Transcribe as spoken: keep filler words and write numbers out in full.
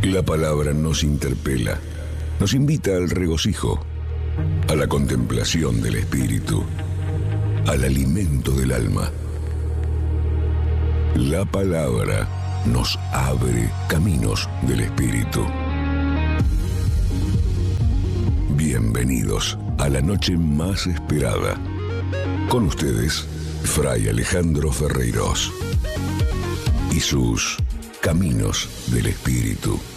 La palabra nos interpela, nos invita al regocijo, a la contemplación del espíritu, al alimento del alma. La palabra nos abre caminos del espíritu. Bienvenidos a la noche más esperada. Con ustedes, Fray Alejandro Ferreiros y sus Caminos del Espíritu.